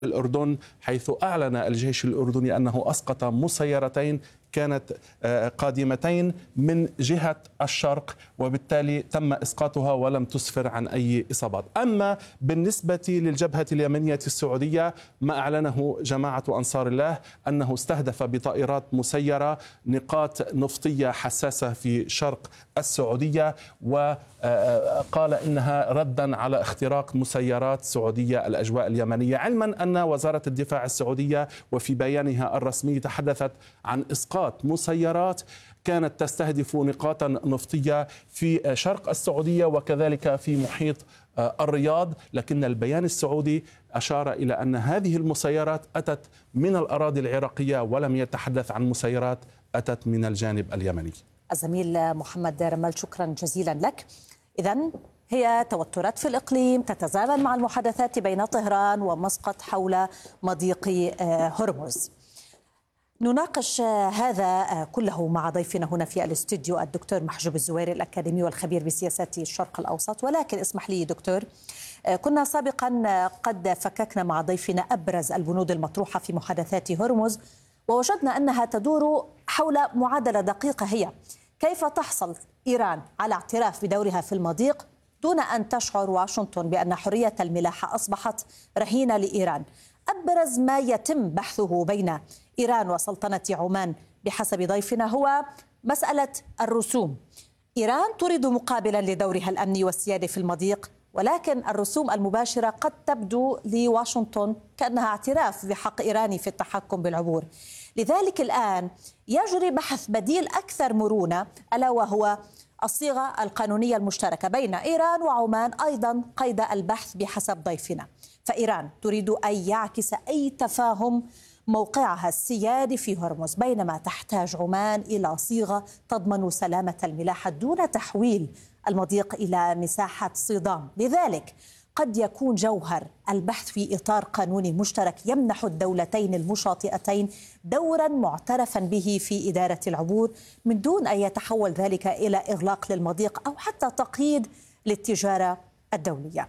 الأردن، حيث أعلن الجيش الأردني أنه أسقط مسيرتين كانت قادمتين من جهة الشرق، وبالتالي تم إسقاطها ولم تسفر عن أي إصابات. أما بالنسبة للجبهة اليمنية السعودية، ما أعلنه جماعة أنصار الله أنه استهدف بطائرات مسيرة نقاط نفطية حساسة في شرق السعودية، وقال إنها ردا على اختراق مسيرات سعودية الأجواء اليمنية، علما أن وزارة الدفاع السعودية وفي بيانها الرسمي تحدثت عن إسقاط مسيرات كانت تستهدف نقاطا نفطية في شرق السعودية وكذلك في محيط الرياض، لكن البيان السعودي أشار إلى أن هذه المسيرات أتت من الأراضي العراقية ولم يتحدث عن مسيرات أتت من الجانب اليمني. الزميل محمد رمال، شكرا جزيلا لك. إذن هي توترات في الإقليم تتزامن مع المحادثات بين طهران ومسقط حول مضيق هرمز. نناقش هذا كله مع ضيفنا هنا في الاستوديو الدكتور محجوب الزويري، الأكاديمي والخبير بسياسات الشرق الأوسط. ولكن اسمح لي دكتور، كنا سابقا قد فككنا مع ضيفنا أبرز البنود المطروحة في محادثات هرمز، ووجدنا أنها تدور حول معادلة دقيقة، هي كيف تحصل إيران على اعتراف بدورها في المضيق دون أن تشعر واشنطن بأن حرية الملاحة أصبحت رهينة لإيران. أبرز ما يتم بحثه بين إيران وسلطنة عمان بحسب ضيفنا هو مسألة الرسوم. إيران تريد مقابلا لدورها الأمني والسيادي في المضيق، ولكن الرسوم المباشرة قد تبدو لواشنطن كأنها اعتراف بحق إيراني في التحكم بالعبور. لذلك الآن يجري بحث بديل أكثر مرونة، ألا وهو الصيغة القانونية المشتركة بين إيران وعمان، أيضا قيد البحث بحسب ضيفنا. فإيران تريد أن يعكس أي تفاهم موقعها السيادي في هرمز، بينما تحتاج عمان إلى صيغة تضمن سلامة الملاحة دون تحويل المضيق إلى مساحة صدام. لذلك قد يكون جوهر البحث في إطار قانوني مشترك يمنح الدولتين المشاطئتين دورا معترفا به في إدارة العبور، من دون أن يتحول ذلك إلى إغلاق للمضيق أو حتى تقييد للتجارة الدولية.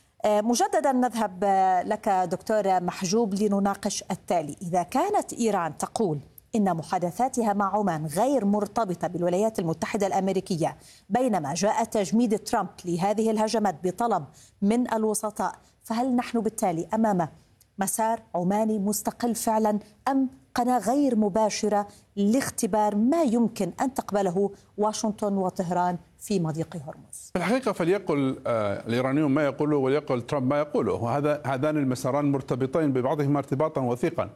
مجددا نذهب لك دكتور محجوب لنناقش التالي. إذا كانت إيران تقول إن محادثاتها مع عمان غير مرتبطة بالولايات المتحدة الأمريكية، بينما جاء تجميد ترامب لهذه الهجمات بطلب من الوسطاء، فهل نحن بالتالي أمام مسار عماني مستقل فعلا، أم قناة غير مباشرة لاختبار ما يمكن أن تقبله واشنطن وطهران في مضيق هرمز؟ في الحقيقة فليقل الإيرانيون ما يقوله وليقل ترامب ما يقوله، هذان المساران مرتبطين ببعضهما ارتباطا وثيقا.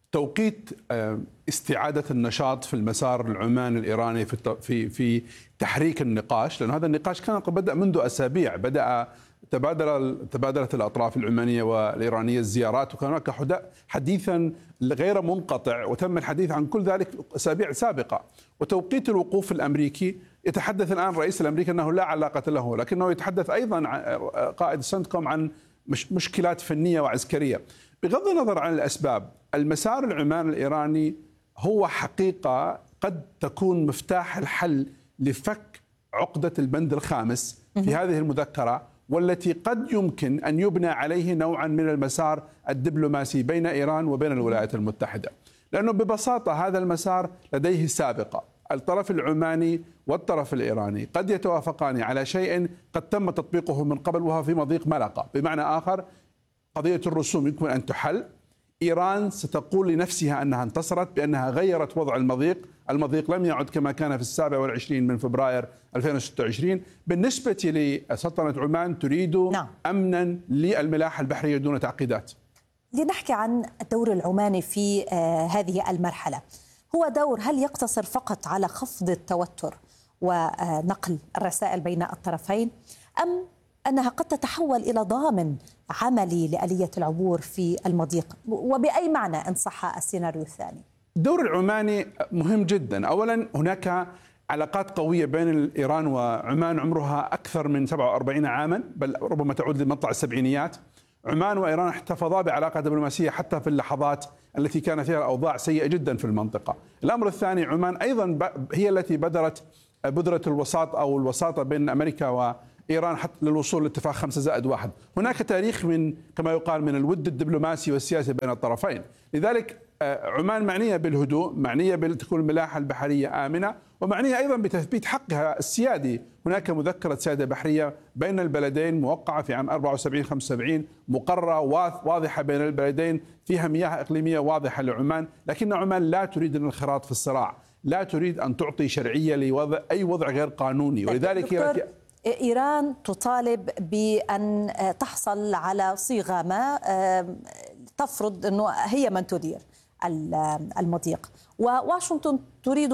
توقيت استعادة النشاط في المسار العماني الإيراني في تحريك النقاش، لأن هذا النقاش كان قد بدأ منذ أسابيع، تبادلت الأطراف العمانية والإيرانية الزيارات، وكان هناك حديثا غير منقطع وتم الحديث عن كل ذلك أسابيع سابقة. وتوقيت الوقوف الأمريكي، يتحدث الآن الرئيس الأمريكي أنه لا علاقة له، لكنه يتحدث أيضا قائد سنتكوم عن مشكلات فنية وعسكرية. بغض النظر عن الأسباب، المسار العماني الإيراني هو حقيقة قد تكون مفتاح الحل لفك عقدة البند الخامس في هذه المذكرة، والتي قد يمكن أن يبنى عليه نوعا من المسار الدبلوماسي بين إيران وبين الولايات المتحدة. لأنه ببساطة هذا المسار لديه سابقة، الطرف العماني والطرف الإيراني قد يتوافقان على شيء قد تم تطبيقه من قبل، وهو في مضيق ملقا. بمعنى آخر، قضية الرسوم يمكن أن تحل. إيران ستقول لنفسها أنها انتصرت بأنها غيرت وضع المضيق لم يعد كما كان في 27 من فبراير 2026. بالنسبة لسلطنة عمان تريد أمنا للملاحة البحرية دون تعقيدات. لنحكي عن الدور العماني في هذه المرحلة. هو دور هل يقتصر فقط على خفض التوتر ونقل الرسائل بين الطرفين، أم أنها قد تتحول إلى ضامن عملي لآلية العبور في المضيق؟ وبأي معنى إن صح السيناريو الثاني؟ الدور العماني مهم جدا. أولا، هناك علاقات قوية بين إيران وعمان عمرها أكثر من 47 عاما، بل ربما تعود لمطلع السبعينيات. عمان وإيران احتفظا بعلاقة دبلوماسية حتى في اللحظات التي كان فيها الأوضاع سيئة جدا في المنطقة. الأمر الثاني، عمان أيضا هي التي بذرة الوساط أو الوساطة بين أمريكا إيران حتى للوصول لاتفاق 5+1. هناك تاريخ من كما يقال من الود الدبلوماسي والسياسي بين الطرفين. لذلك عمان معنية بالهدوء، معنية بتكون الملاحة البحرية آمنة، ومعنية أيضا بتثبيت حقها السيادي. هناك مذكرة سيادة بحرية بين البلدين موقعة في عام 74-75، مقررة واضحة بين البلدين، فيها مياه إقليمية واضحة لعمان، لكن عمان لا تريد الانخراط في الصراع، لا تريد أن تعطي شرعية لوضع أي وضع غير قانوني. ولذلك إيران تطالب بأن تحصل على صيغة ما تفرض أنه هي من تدير المضيق، وواشنطن تريد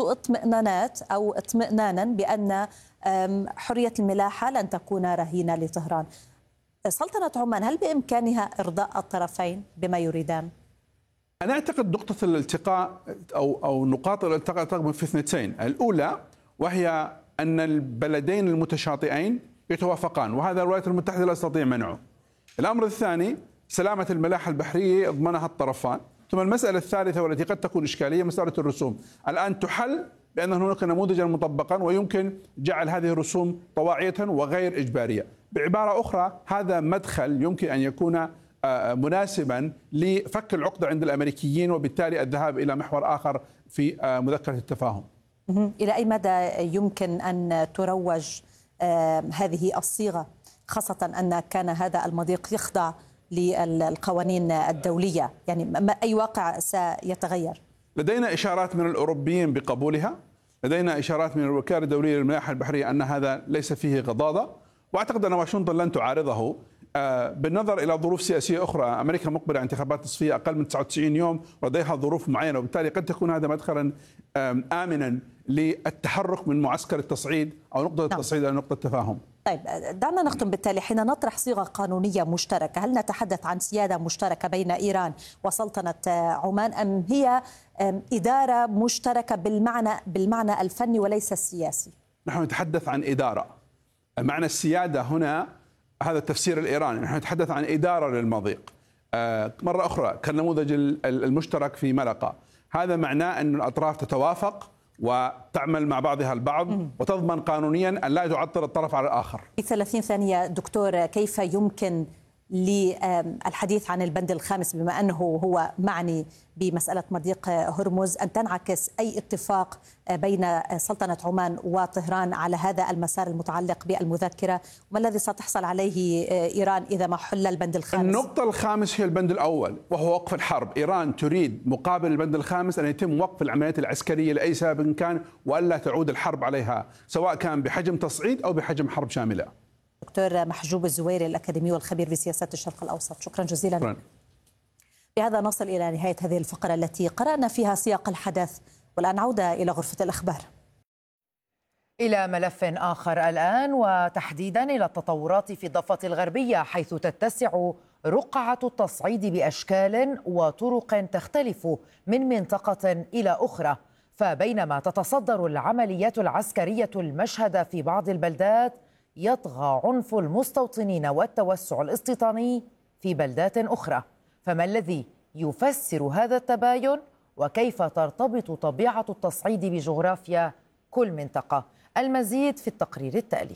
اطمئنانا بأن حرية الملاحة لن تكون رهينة لطهران. سلطنة عمان هل بإمكانها إرضاء الطرفين بما يريدان؟ أنا أعتقد نقطة الالتقاء أو نقاط الالتقاء تقوم في اثنتين. الأولى وهي أن البلدين المتشاطئين يتوافقان، وهذا الولايات المتحدة لا تستطيع منعه. الأمر الثاني سلامة الملاحة البحرية يضمنها الطرفان. ثم المسألة الثالثة والتي قد تكون إشكالية مسألة الرسوم، الآن تحل بأن هناك نموذجا مطبقا ويمكن جعل هذه الرسوم طواعية وغير إجبارية. بعبارة أخرى هذا مدخل يمكن أن يكون مناسبا لفك العقدة عند الأمريكيين، وبالتالي الذهاب إلى محور آخر في مذكرة التفاهم. إلى أي مدى يمكن أن تروج هذه الصيغة، خاصة أن كان هذا المضيق يخضع للقوانين الدولية؟ يعني أي واقع سيتغير؟ لدينا إشارات من الأوروبيين بقبولها، لدينا إشارات من الوكالة الدولية للملاحة البحرية أن هذا ليس فيه غضاضة، وأعتقد أن واشنطن لن تعارضه. بالنظر إلى ظروف سياسية أخرى، أمريكا مقبلة على انتخابات نصفية أقل من 99 يوم ولديها ظروف معينة، وبالتالي قد تكون هذا مدخلا آمنا للتحرك من معسكر التصعيد أو نقطة التصعيد إلى نقطة التفاهم. طيب دعنا نختم بالتالي. حين نطرح صيغة قانونية مشتركة، هل نتحدث عن سيادة مشتركة بين إيران وسلطنة عمان، أم هي إدارة مشتركة بالمعنى الفني وليس السياسي؟ نحن نتحدث عن إدارة. معنى السيادة هنا هذا التفسير الإيراني، نحن نتحدث عن إدارة للمضيق. مرة أخرى كالنموذج المشترك في ملقا، هذا معناه أن الأطراف تتوافق وتعمل مع بعضها البعض وتضمن قانونيا أن لا تعطل الطرف على الآخر. في 30 ثانية دكتور، كيف يمكن للحديث عن البند الخامس بما أنه هو معني بمسألة مضيق هرمز أن تنعكس أي اتفاق بين سلطنة عمان وطهران على هذا المسار المتعلق بالمذكرة؟ وما الذي ستحصل عليه إيران إذا ما حل البند الخامس؟ النقطة الخامس هي البند الأول وهو وقف الحرب. إيران تريد مقابل البند الخامس أن يتم وقف العمليات العسكرية لأي سبب كان، وألا تعود الحرب عليها سواء كان بحجم تصعيد أو بحجم حرب شاملة. دكتور محجوب الزويري الأكاديمي والخبير في سياسات الشرق الأوسط، شكرا جزيلا. بهذا نصل إلى نهاية هذه الفقرة التي قرأنا فيها سياق الحدث، والآن عودة إلى غرفة الأخبار. إلى ملف آخر الآن، وتحديدا إلى التطورات في الضفة الغربية، حيث تتسع رقعة التصعيد بأشكال وطرق تختلف من منطقة إلى أخرى. فبينما تتصدر العمليات العسكرية المشهد في بعض البلدات، يطغى عنف المستوطنين والتوسع الاستيطاني في بلدات أخرى. فما الذي يفسر هذا التباين؟ وكيف ترتبط طبيعة التصعيد بجغرافيا كل منطقة؟ المزيد في التقرير التالي.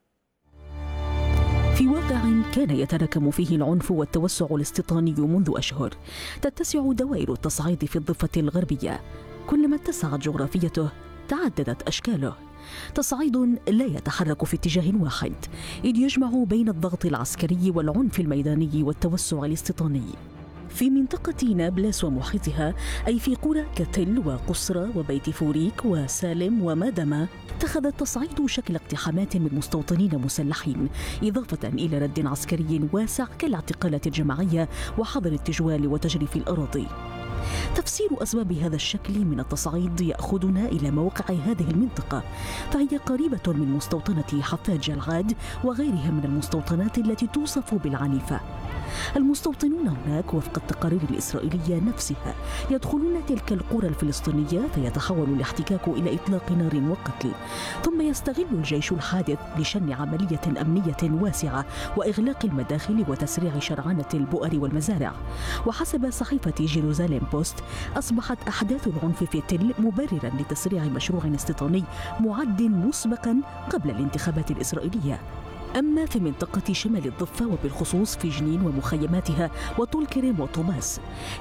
في واقع كان يتراكم فيه العنف والتوسع الاستيطاني منذ أشهر، تتسع دوائر التصعيد في الضفة الغربية. كلما اتسعت جغرافيته تعددت أشكاله. تصعيد لا يتحرك في اتجاه واحد، إذ يجمع بين الضغط العسكري والعنف الميداني والتوسع الاستيطاني. في منطقة نابلس ومحيطها، أي في قرى كتل وقصرة وبيت فوريك وسالم ومادمة، اتخذ التصعيد شكل اقتحامات من مستوطنين مسلحين، إضافة إلى رد عسكري واسع كالاعتقالات الجماعية وحظر التجوال وتجريف الأراضي. تفسير أسباب هذا الشكل من التصعيد يأخذنا إلى موقع هذه المنطقة، فهي قريبة من مستوطنة حفاج العاد وغيرها من المستوطنات التي توصف بالعنيفة. المستوطنون هناك وفق التقارير الإسرائيلية نفسها يدخلون تلك القرى الفلسطينية، فيتحول الاحتكاك إلى إطلاق نار وقتل، ثم يستغل الجيش الحادث لشن عملية أمنية واسعة وإغلاق المداخل وتسريع شرعنة البؤر والمزارع. وحسب صحيفة جيروزاليم بوست، أصبحت أحداث العنف في تل مبررا لتسريع مشروع استيطاني معد مسبقا قبل الانتخابات الإسرائيلية. أما في منطقة شمال الضفة وبالخصوص في جنين ومخيماتها وطول كريم وطوماس